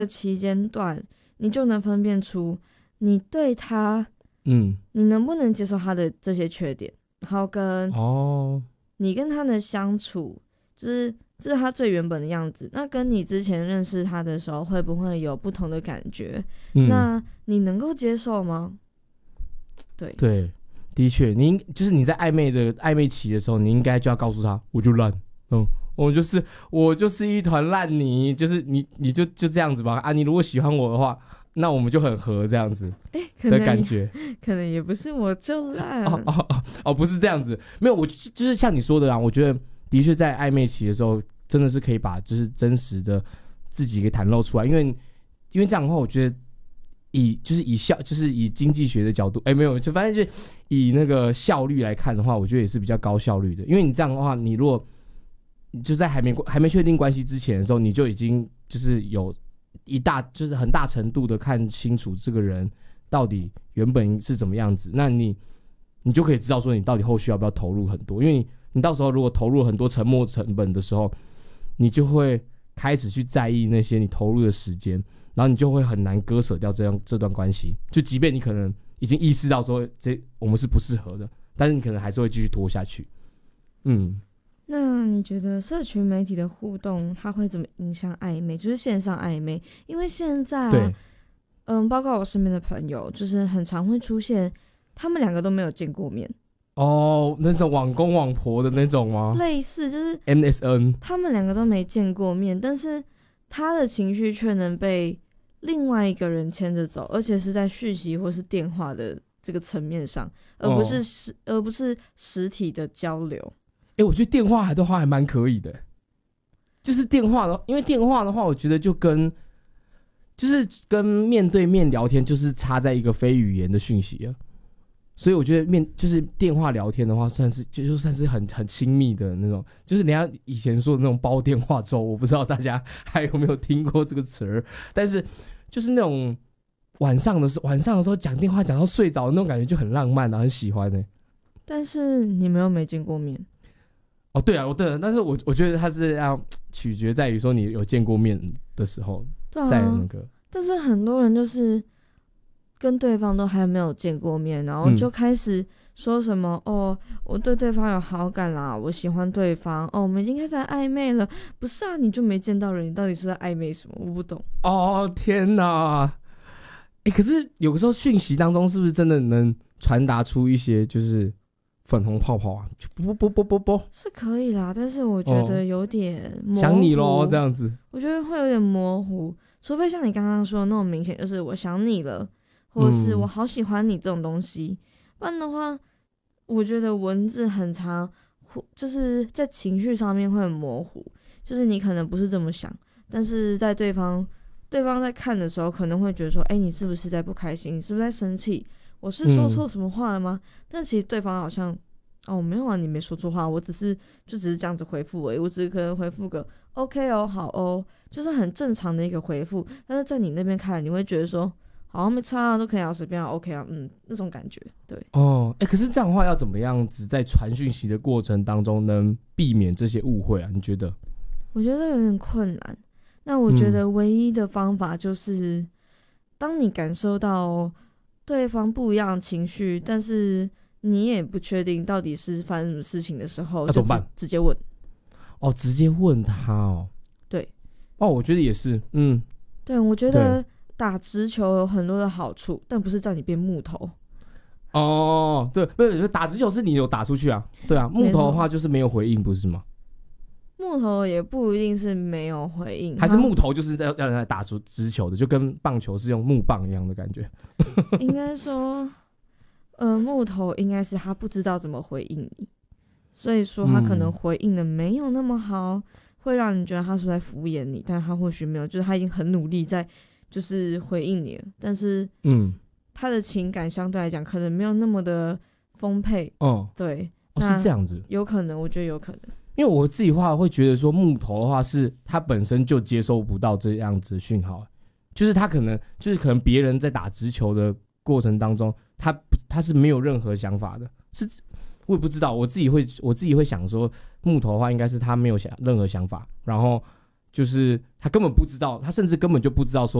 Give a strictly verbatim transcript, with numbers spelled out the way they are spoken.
期间段，你就能分辨出你对他， 嗯， 你能不能接受他的这些缺点，然后跟哦， 你跟他的相处，就是这是他最原本的样子。那跟你之前认识他的时候，会不会有不同的感觉？ 嗯， 那你能够接受吗？对对，的确，你就是你在暧昧的暧昧期的时候，你应该就要告诉他，我就烂，嗯，我就是我就是一团烂泥，就是你你就就这样子吧啊，你如果喜欢我的话，那我们就很合这样子的感觉。 可能也不是我就烂哦哦哦哦，不是这样子，没有，我就就是像你说的啊，我觉得的确在暧昧期的时候，真的是可以把就是真实的自己给袒露出来，因为因为这样的话，我觉得。以就是以效就是以经济学的角度，哎、欸，没有，就反正就以那个效率来看的话，我觉得也是比较高效率的。因为你这样的话，你如果你就在还没还没确定关系之前的时候，你就已经就是有一大就是很大程度的看清楚这个人到底原本是怎么样子，那你你就可以知道说你到底后续要不要投入很多。因为 你, 你到时候如果投入很多沉没成本的时候，你就会开始去在意那些你投入的时间。然后你就会很难割舍掉这样这段关系，就即便你可能已经意识到说这我们是不适合的，但是你可能还是会继续拖下去。嗯， 那你觉得社群媒体的互动它会怎么影响暧昧？就是线上暧昧，因为现在啊，嗯，包括我身边的朋友，就是很常会出现他们两个都没有见过面。 哦，那种网公网婆的那种吗？ 类似就是 M S N， 他们两个都没见过面，但是他的情绪却能被另外一个人牵着走，而且是在讯息或是电话的这个层面上，而不是实、哦、而不是实体的交流。 哎、欸，我觉得电话的话还蛮可以的，就是电话的，因为电话的话，我觉得就跟就是跟面对面聊天，就是差在一个非语言的讯息了。所以我觉得面就是电话聊天的话，算是就就算是很很亲密的那种，就是人家以前说的那种煲电话粥，我不知道大家还有没有听过这个词儿，但是就是那种晚上的时候晚上的时候讲电话讲到睡着的那种感觉就很浪漫啊，很喜欢欸。 但是你们又没见过面。 哦，对啊，对啊，但是我我觉得它是要取决在于说你有见过面的时候， 对啊， 在那个。 但是很多人就是跟对方都还没有见过面，然后就开始说什么、嗯、哦，我对对方有好感啦，我喜欢对方，哦，我们已经开始在暧昧了。不是啊，你就没见到人，你到底是在暧昧什么？我不懂。 哦，天哪！哎，可是有的时候讯息当中是不是真的能传达出一些就是粉红泡泡啊？就啵啵啵啵啵，是可以啦，但是我觉得有点模糊。 想你咯，这样子。 我觉得会有点模糊，除非像你刚刚说的那种明显，就是我想你了。或者是我好喜欢你这种东西、嗯、不然的话我觉得文字很常就是在情绪上面会很模糊，就是你可能不是这么想，但是在对方对方在看的时候可能会觉得说，哎、欸，你是不是在不开心，你是不是在生气，我是说错什么话了吗、嗯、但其实对方好像哦没有啊，你没说错话，我只是就只是这样子回复而已，我只是可能回复个 OK 哦好哦，就是很正常的一个回复，但是在你那边看你会觉得说好像没差啊，都可以啊，随便啊 OK 啊，嗯，那种感觉。对哦，哎、欸，可是这样的话要怎么样子在传讯息的过程当中能避免这些误会啊？你觉得？ 我觉得有点困难。那我觉得唯一的方法就是、嗯、当你感受到对方不一样的情绪，但是你也不确定到底是发生什么事情的时候， 那、啊、怎么办？ 直接问。 哦，直接问他哦。 对。 哦，我觉得也是，嗯。 对，我觉得打直球有很多的好处，但不是叫你变木头。 哦，对，不是打直球是你有打出去啊，对啊，木头的话就是没有回应，不是吗？ 木头也不一定是没有回应， 还是木头就是要让人打出直球的，就跟棒球是用木棒一样的感觉。 应该说，呃，木头应该是他不知道怎么回应你，所以说他可能回应的没有那么好、嗯，会让你觉得他是在敷衍你，但他或许没有，就是他已经很努力在就是回应你了，但是嗯，他的情感相对来讲可能没有那么的丰沛。哦，对， 哦，是这样子， 有可能，我觉得有可能。 因为我自己的话会觉得说木头的话是他本身就接收不到这样子的讯号，就是他可能就是可能别人在打直球的过程当中，他他是没有任何想法的，是我也不知道，我自己会我自己会想说木头的话应该是他没有想任何想法，然后就是他根本不知道，他甚至根本就不知道说